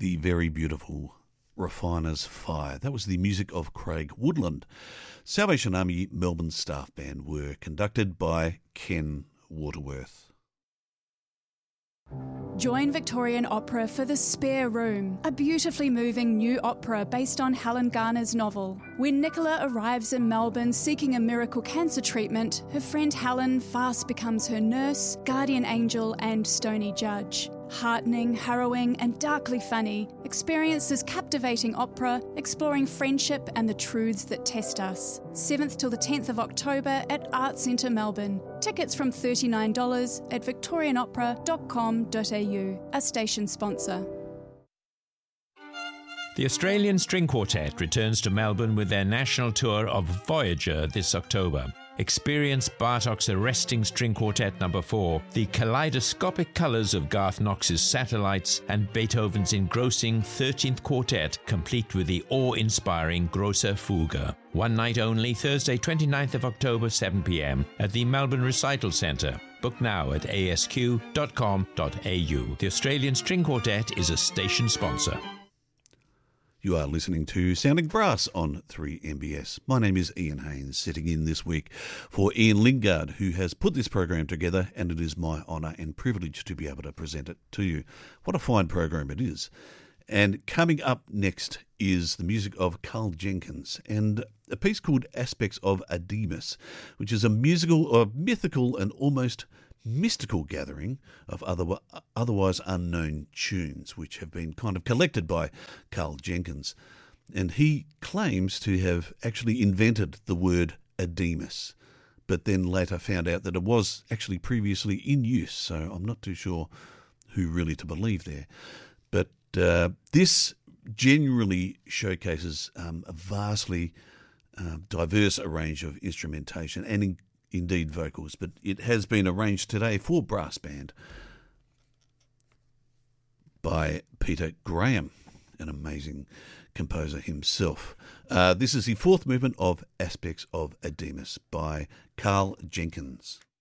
the very beautiful Refiner's Fire. That was the music of Craig Woodland. Salvation Army Melbourne Staff Band were conducted by Ken Waterworth. Join Victorian Opera for The Spare Room, a beautifully moving new opera based on Helen Garner's novel. When Nicola arrives in Melbourne seeking a miracle cancer treatment, her friend Helen fast becomes her nurse, guardian angel and stony judge. Heartening, harrowing and darkly funny, experience this captivating opera exploring friendship and the truths that test us. 7th till the 10th of October at Arts Centre Melbourne. Tickets from $39 at victorianopera.com.au, a station sponsor. The Australian String Quartet returns to Melbourne with their national tour of Voyager this October. Experience Bartok's arresting string quartet No. 4, the kaleidoscopic colours of Garth Knox's Satellites, and Beethoven's engrossing 13th Quartet, complete with the awe-inspiring Grosse Fuge. One night only, Thursday 29th of October, 7 p.m, at the Melbourne Recital Centre. Book now at asq.com.au. The Australian String Quartet is a station sponsor. You are listening to Sounding Brass on 3MBS. My name is Ian Haynes, sitting in this week for Ian Lingard, who has put this program together, and it is my honour and privilege to be able to present it to you. What a fine program it is. And coming up next is the music of Carl Jenkins and a piece called Aspects of Ademus, which is a musical or mythical and almost mystical gathering of otherwise unknown tunes, which have been kind of collected by Carl Jenkins. And he claims to have actually invented the word Ademus, but then later found out that it was actually previously in use, so I'm not too sure who really to believe there. But this generally showcases a vastly diverse range of instrumentation and indeed vocals, but it has been arranged today for brass band by Peter Graham, an amazing composer himself. This is the fourth movement of Aspects of Ademus by Carl Jenkins.